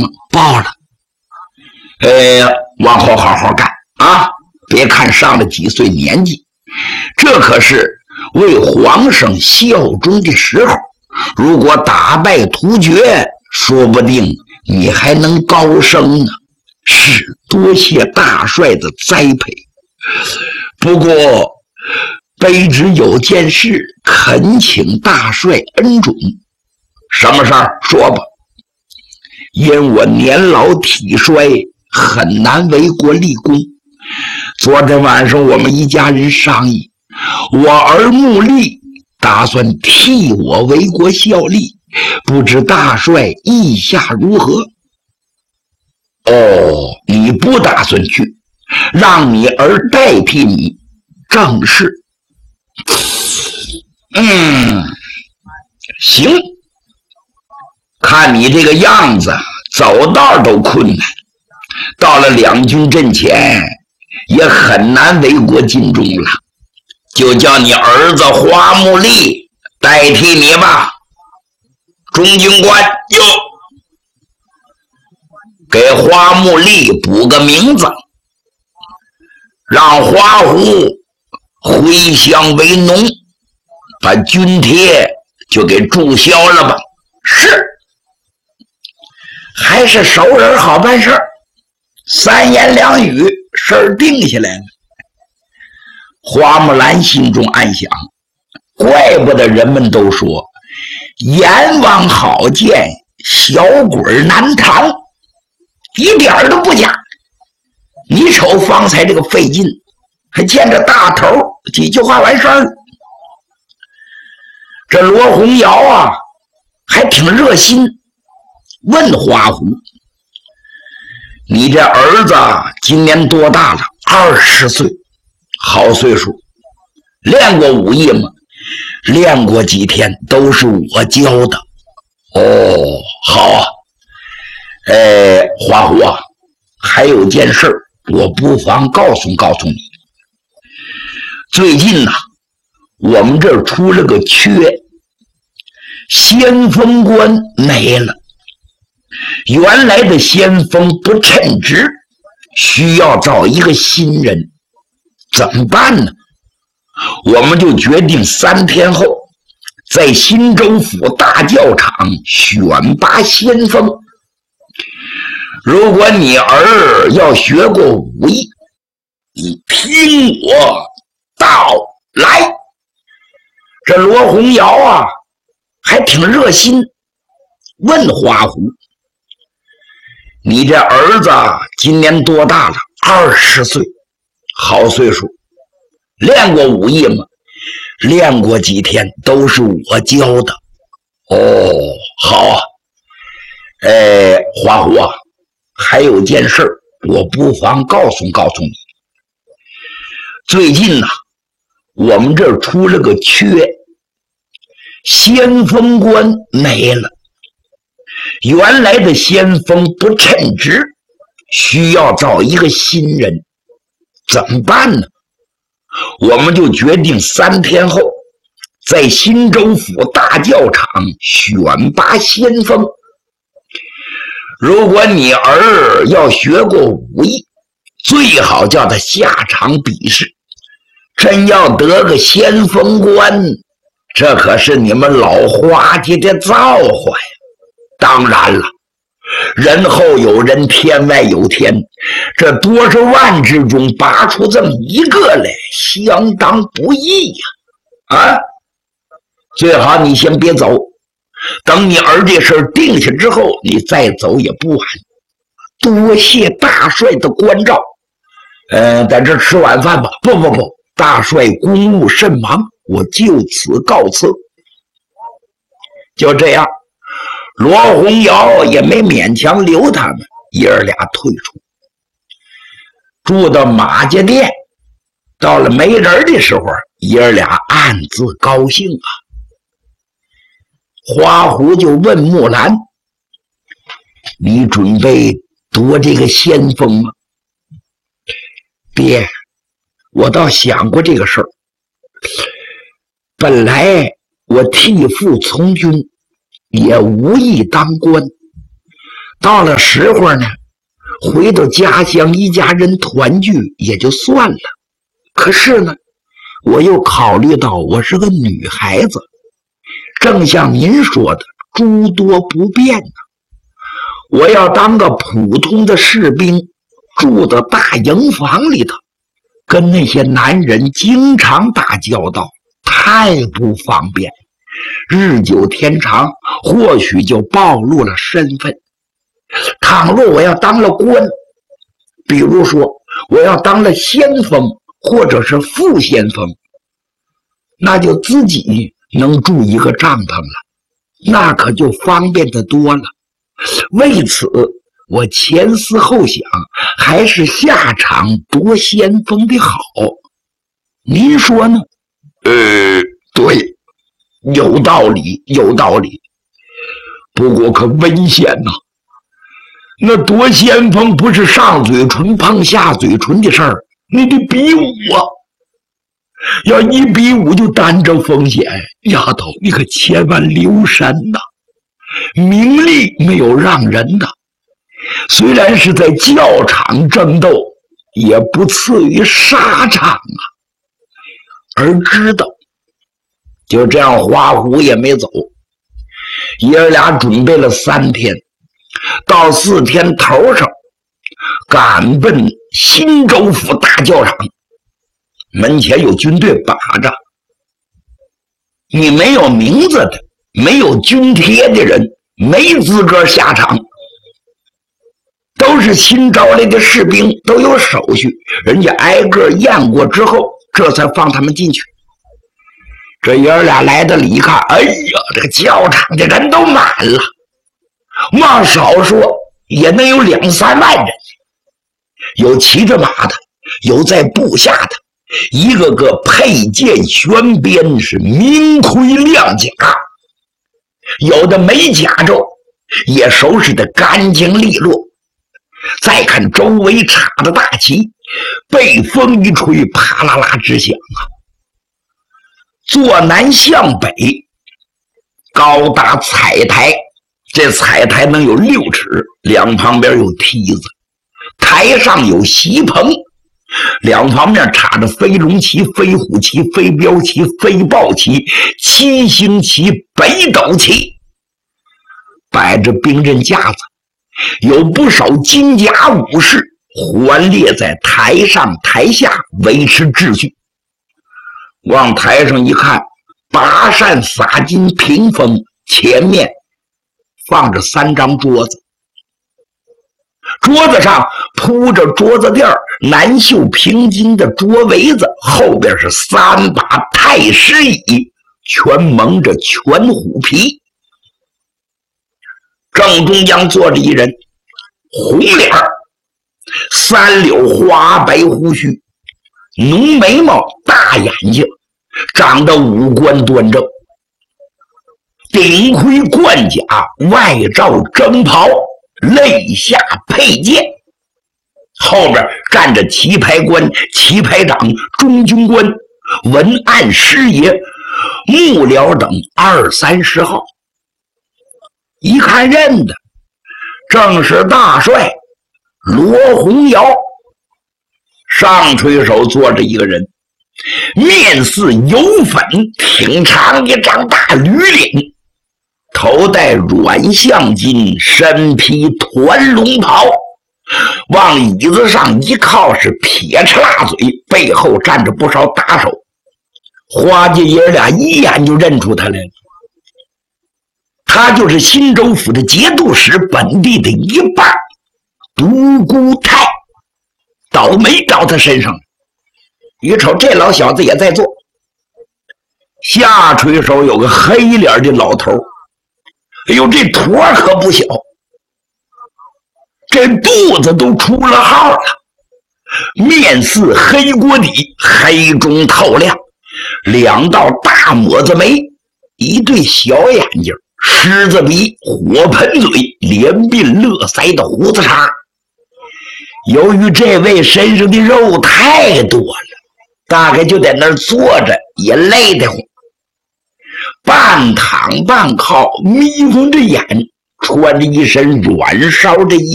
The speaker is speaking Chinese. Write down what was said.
报了。往后好好干啊！别看上了几岁年纪，这可是为皇上效忠的时候。如果打败突厥，说不定你还能高升呢。是，多谢大帅的栽培。不过卑职有件事，恳请大帅恩准。什么事儿？说吧。因我年老体衰，很难为国立功。昨天晚上我们一家人商议，我儿穆立打算替我为国效力，不知大帅意下如何？你不打算去，让你儿代替你，正是。行。看你这个样子，走道都困难，到了两军阵前也很难为国尽忠了，就叫你儿子花木立代替你吧。中军官哟，给花木立补个名字，让花胡回乡为农，把军帖就给注销了吧。是。还是熟人好办事儿，三言两语事儿定下来了。花木兰心中暗想，怪不得人们都说阎王好见，小鬼难逃，一点儿都不假。你瞅方才这个费劲，还见着大头，几句话完事儿了。这罗红瑶啊，还挺热心，问花胡：“你这儿子今年多大了？”20岁，好岁数。练过武艺吗？练过几天，都是我教的。好啊。花胡啊，还有件事我不妨告诉你。最近呢，我们这儿出了个缺，先锋官没了。原来的先锋不称职，需要找一个新人，怎么办呢？我们就决定3天后在新州府大教场选拔先锋。如果你儿要学过武艺，你听我道来。这罗红瑶啊，还挺热心，问花胡：“你这儿子今年多大了？”20岁，好岁数。练过武艺吗？练过几天，都是我教的。好啊。花胡啊，还有件事我不妨告诉你。最近呢，我们这儿出了个缺，先锋官没了。原来的先锋不称职，需要找一个新人，怎么办呢？我们就决定3天后在新州府大教场选拔先锋。如果你儿要学过武艺，最好叫他下场比试。真要得个先锋官，这可是你们老花家的造化呀。当然了，人后有人，天外有天，这多少万之中拔出这么一个来，相当不易呀。最好你先别走，等你儿这事儿定下之后，你再走也不晚。多谢大帅的关照。在这吃晚饭吧。不，大帅公务甚忙，我就此告辞。就这样，罗红瑶也没勉强留他们，爷儿俩退出，住到马家店。到了没人的时候，爷儿俩暗自高兴啊。花胡就问木兰：“你准备夺这个先锋吗？”“爹，我倒想过这个事儿。本来我替父从军，也无意当官， 到了时候呢，回到家乡一家人团聚也就算了。可是呢，我又考虑到我是个女孩子，正像您说的，诸多不便呢。我要当个普通的士兵，住到大营房里头，跟那些男人经常打交道，太不方便。日久天长，或许就暴露了身份。倘若我要当了官，比如说我要当了先锋或者是副先锋，那就自己能住一个帐篷了，那可就方便得多了。为此我前思后想，还是下场夺先锋的好。您说呢？对，有道理，有道理。不过可危险呐！那夺先锋不是上嘴唇碰下嘴唇的事儿，你得比武啊！要一比武就担着风险，丫头，你可千万留神呐！名利没有让人的，虽然是在教场争斗，也不次于沙场啊。而知道，就这样花虎也没走，爷儿俩准备了3天，到4天头上，赶奔新州府大教场，门前有军队把着，你没有名字的，没有军帖的人，没资格下场。都是新招来的士兵，都有手续，人家挨个验过之后，这才放他们进去。这爷儿俩来到里一看，哎呀，这个教场的人都满了，往少说也能有2-3万人，有骑着马的，有在部下的，一个个佩剑悬鞭，是明盔亮甲，有的没甲胄，也收拾得干净利落。再看周围插的大旗，被风一吹，啪啦啦直响啊！坐南向北，高大彩台，这彩台能有6尺，两旁边有梯子，台上有席棚，两旁边插着飞龙旗、飞虎旗、飞镖旗、飞豹旗、七星旗、北斗旗，摆着兵刃架子，有不少金甲武士环列在台上台下维持秩序。往台上一看，8扇洒金屏风，前面放着3张桌子，桌子上铺着桌子垫，南绣平金的桌围子，后边是3把太师椅，全蒙着全虎皮。正中央坐着一人，红脸，3绺花白胡须，浓眉毛，大眼睛，长得五官端正，顶盔贯甲，外罩征袍，肋下佩剑，后边站着旗牌官、旗牌长、中军官、文案师爷、幕僚等20-30号。一看认得，正是大帅罗洪尧。上垂手坐着一个人，面似油粉，挺长一张大驴脸，头戴软象巾，身披团龙袍，往椅子上一靠，是撇着辣嘴，背后站着不少打手。花家爷俩一眼就认出他来了，他就是新州府的节度使，本地的一半独孤泰。倒霉到他身上了，一瞅这老小子也在做。下垂手有个黑脸的老头，哎呦，这坨可不小，这肚子都出了号了，面似黑锅底，黑中透亮，2道大抹子眉，一对小眼睛，狮子鼻，火盆嘴，连鬓乐腮的胡子茬。由于这位身上的肉太多了，大概就在那儿坐着也累得慌，半躺半靠，眯缝着眼， 穿着一身软袄的衣